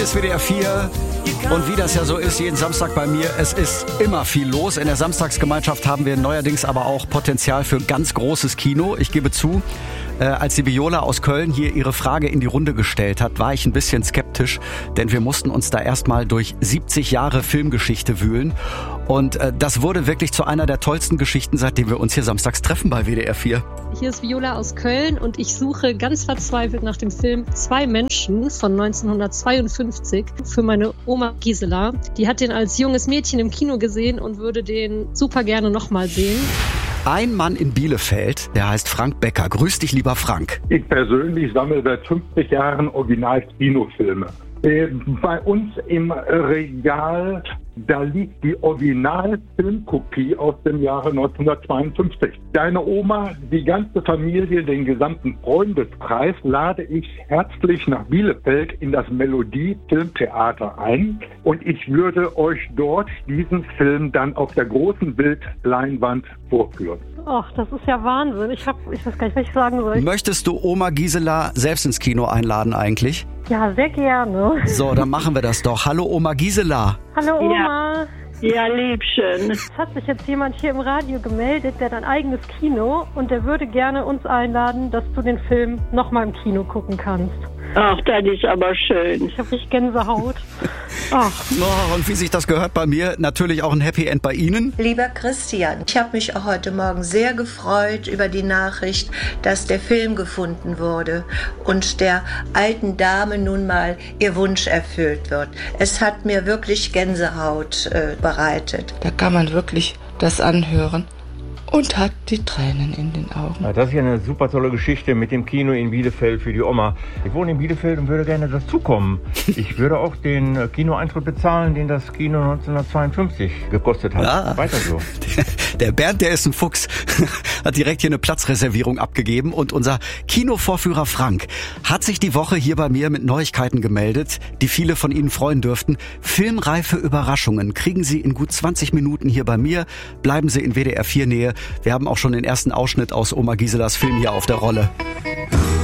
ist WDR 4 und wie das ja so ist, jeden Samstag bei mir, es ist immer viel los. In der Samstagsgemeinschaft haben wir neuerdings aber auch Potenzial für ganz großes Kino. Ich gebe zu, als die Viola aus Köln hier ihre Frage in die Runde gestellt hat, war ich ein bisschen skeptisch, denn wir mussten uns da erstmal durch 70 Jahre Filmgeschichte wühlen. Und das wurde wirklich zu einer der tollsten Geschichten, seitdem wir uns hier samstags treffen bei WDR 4. Hier ist Viola aus Köln und ich suche ganz verzweifelt nach dem Film Zwei Menschen von 1952 für meine Oma Gisela. Die hat den als junges Mädchen im Kino gesehen und würde den super gerne nochmal sehen. Ein Mann in Bielefeld, der heißt Frank Becker. Grüß dich, lieber Frank. Ich persönlich sammle seit 50 Jahren Original-Kinofilme. Bei uns im Regal, da liegt die Original-Filmkopie aus dem Jahre 1952. Deine Oma, die ganze Familie, den gesamten Freundeskreis lade ich herzlich nach Bielefeld in das Melodie-Filmtheater ein. Und ich würde euch dort diesen Film dann auf der großen Bildleinwand vorführen. Ach, das ist ja Wahnsinn. Ich weiß gar nicht, was ich sagen soll. Möchtest du Oma Gisela selbst ins Kino einladen eigentlich? Ja, sehr gerne. So, dann machen wir das doch. Hallo Oma Gisela. Hallo Oma. Ja, Liebchen. Es hat sich jetzt jemand hier im Radio gemeldet, der hat ein eigenes Kino und der würde gerne uns einladen, dass du den Film nochmal im Kino gucken kannst. Ach, das ist aber schön. Ich habe richtig Gänsehaut. Ach. Oh, und wie sich das gehört bei mir, natürlich auch ein Happy End bei Ihnen. Lieber Christian, ich habe mich auch heute Morgen sehr gefreut über die Nachricht, dass der Film gefunden wurde und der alten Dame nun mal ihr Wunsch erfüllt wird. Es hat mir wirklich Gänsehaut bereitet. Da kann man wirklich das anhören und hat die Tränen in den Augen. Ja, das ist ja eine super tolle Geschichte mit dem Kino in Bielefeld für die Oma. Ich wohne in Bielefeld und würde gerne dazukommen. Ich würde auch den Kinoeintritt bezahlen, den das Kino 1952 gekostet hat. Ja. Weiter so. Der Bernd, der ist ein Fuchs, hat direkt hier eine Platzreservierung abgegeben und unser Kinovorführer Frank hat sich die Woche hier bei mir mit Neuigkeiten gemeldet, die viele von Ihnen freuen dürften. Filmreife Überraschungen kriegen Sie in gut 20 Minuten hier bei mir. Bleiben Sie in WDR 4 Nähe. Wir haben auch schon den ersten Ausschnitt aus Oma Giselas Film hier auf der Rolle.